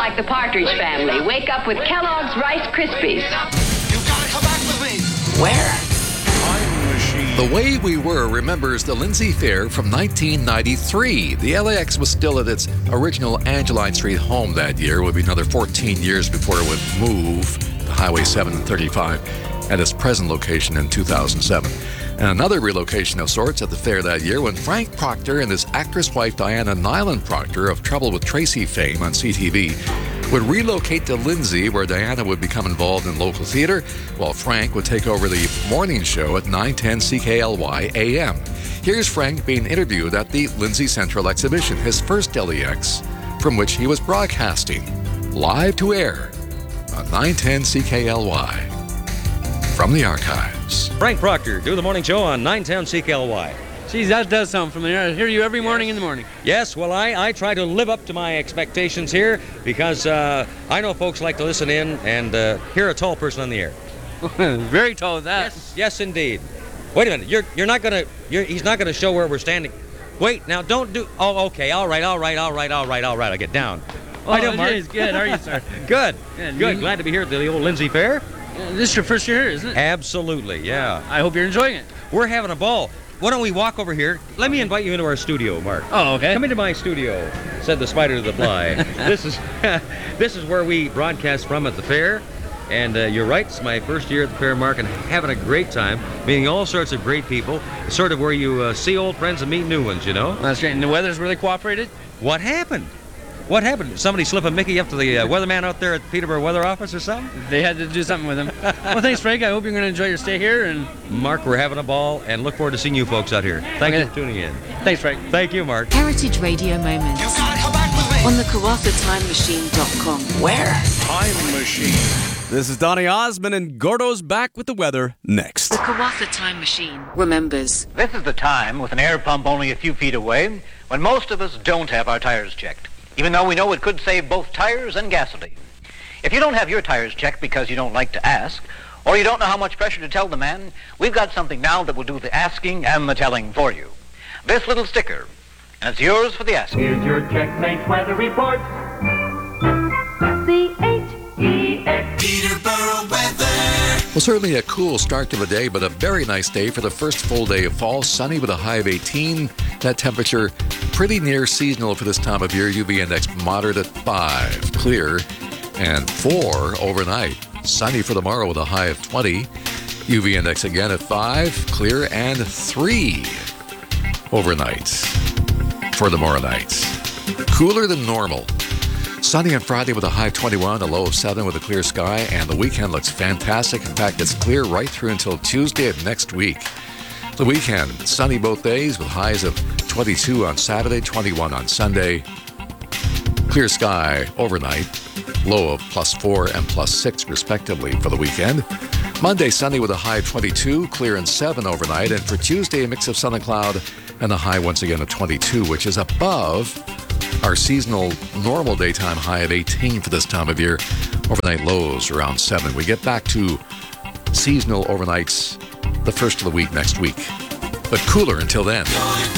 like the Partridge Family. Wake up with Kellogg's Rice Krispies. You've got to come back with me. Where? The Way We Were remembers the Lindsay Fair from 1993. The LAX was still at its original Angeline Street home that year. It would be another 14 years before it would move to Highway 735 at its present location in 2007. And another relocation of sorts at the fair that year when Frank Proctor and his actress wife Diana Nyland Proctor of Trouble with Tracy fame on CTV would relocate to Lindsay, where Diana would become involved in local theater, while Frank would take over the morning show at 910 CKLY AM. Here's Frank being interviewed at the Lindsay Central Exhibition, his first LEX, from which he was broadcasting live to air on 910 CKLY. From the archives. Frank Proctor, do the morning show on 910 CKLY. Geez, that does something for me. I hear you every morning in the morning. Yes, well, I try to live up to my expectations here because I know folks like to listen in and hear a tall person on the air. Very tall with that. Yes, indeed. Wait a minute. You're not gonna. He's not gonna show where we're standing. Wait, now don't do. Oh, okay. All right. I'll get down. Oh, geez, good. How are you, sir? Good. Glad to be here at the old Lindsay Fair. This is your first year here, isn't it? Absolutely, yeah. I hope you're enjoying it. We're having a ball. Why don't we walk over here? Let me invite you into our studio, Mark. Oh, okay. Come into my studio, said the spider to the fly. This is where we broadcast from at the fair. And you're right, it's my first year at the fair, Mark, and having a great time, meeting all sorts of great people. It's sort of where you see old friends and meet new ones, you know? That's great. And the weather's really cooperated? What happened? What happened? Somebody slip a Mickey up to the weatherman out there at the Peterborough Weather Office or something? They had to do something with him. Well, thanks, Frank. I hope you're going to enjoy your stay here. And Mark, we're having a ball and look forward to seeing you folks out here. Thank you for tuning in. Thanks, Frank. Thank you, Mark. Heritage Radio Moments. You've got to come back with me. On the KawathaTimeMachine.com. Where? Time machine. This is Donny Osmond, and Gordo's back with the weather next. The Kawatha Time Machine remembers. This is the time, with an air pump only a few feet away, when most of us don't have our tires checked, even though we know it could save both tires and gasoline. If you don't have your tires checked because you don't like to ask, or you don't know how much pressure to tell the man, we've got something now that will do the asking and the telling for you. This little sticker, and it's yours for the asking. Here's your Checkmate weather report. Peterborough weather. Well, certainly a cool start to the day, but a very nice day for the first full day of fall. Sunny with a high of 18. That temperature pretty near seasonal for this time of year. UV index moderate at 5. Clear and 4 overnight. Sunny for tomorrow with a high of 20. UV index again at 5. Clear and 3 overnight for tomorrow night. Cooler than normal. Sunny on Friday with a high of 21, a low of 7 with a clear sky, and the weekend looks fantastic. In fact, it's clear right through until Tuesday of next week. The weekend, sunny both days with highs of 22 on Saturday, 21 on Sunday. Clear sky overnight, low of +4 and +6 respectively for the weekend. Monday, sunny with a high of 22, clear and 7 overnight. And for Tuesday, a mix of sun and cloud and a high once again of 22, which is above our seasonal normal daytime high of 18 for this time of year. Overnight lows around 7. We get back to seasonal overnights the first of the week next week, but cooler until then.